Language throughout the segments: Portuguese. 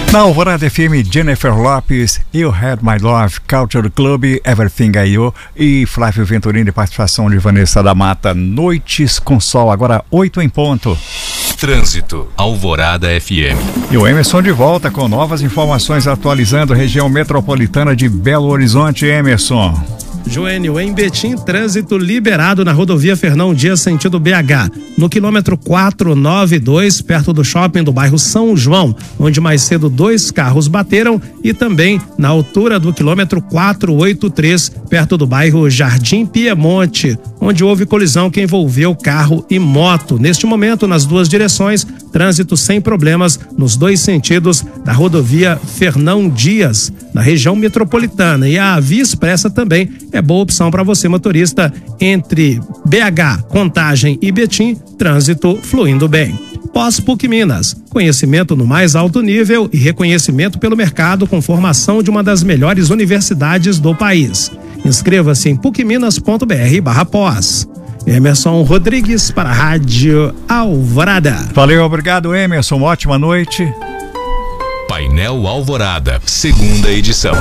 Na Alvorada FM, Jennifer Lopes, You Had My Love, Culture Club, Everything I Owe e Flávio Venturini, participação de Vanessa da Mata. Noites com Sol, agora 8 em ponto. Trânsito, Alvorada FM. E o Emerson de volta com novas informações atualizando a região metropolitana de Belo Horizonte. Emerson. Joênio, em Betim, trânsito liberado na rodovia Fernão Dias, sentido BH, no quilômetro 492, perto do shopping do bairro São João, onde mais cedo 2 carros bateram, e também na altura do quilômetro 483, perto do bairro Jardim Piemonte, onde houve colisão que envolveu carro e moto. Neste momento, nas duas direções, trânsito sem problemas nos 2 sentidos da rodovia Fernão Dias, na região metropolitana. E a Via Expressa também é boa opção para você, motorista, entre BH, Contagem e Betim, trânsito fluindo bem. Pós-PUC Minas, conhecimento no mais alto nível e reconhecimento pelo mercado com formação de uma das melhores universidades do país. Inscreva-se em pucminas.br/pós. Emerson Rodrigues para a Rádio Alvorada. Valeu, obrigado, Emerson, ótima noite. Painel Alvorada, segunda edição.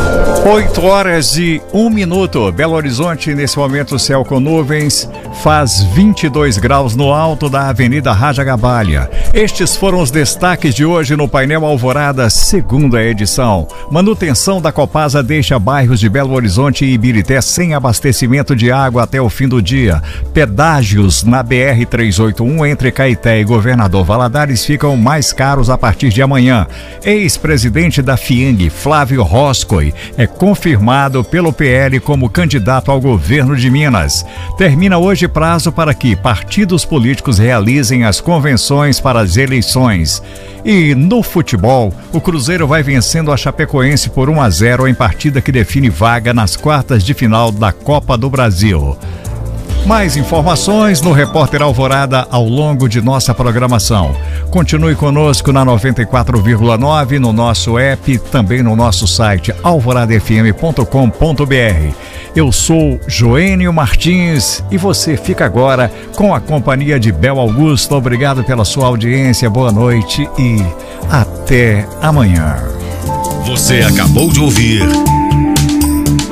8h01. Belo Horizonte, nesse momento, céu com nuvens, faz 22 graus no alto da Avenida Raja Gabalha. Estes foram os destaques de hoje no Painel Alvorada, segunda edição. Manutenção da Copasa deixa bairros de Belo Horizonte e Ibirité sem abastecimento de água até o fim do dia. Pedágios na BR-381 entre Caeté e Governador Valadares ficam mais caros a partir de amanhã. Ex-presidente da FIENG, Flávio Roscoe, é confirmado pelo PL como candidato ao governo de Minas. Termina hoje prazo para que partidos políticos realizem as convenções para as eleições. E no futebol, o Cruzeiro vai vencendo a Chapecoense por 1-0 em partida que define vaga nas quartas de final da Copa do Brasil. Mais informações no Repórter Alvorada ao longo de nossa programação. Continue conosco na 94,9, no nosso app, também no nosso site alvoradafm.com.br. Eu sou Joênio Martins e você fica agora com a companhia de Bel Augusto. Obrigado pela sua audiência, boa noite e até amanhã. Você acabou de ouvir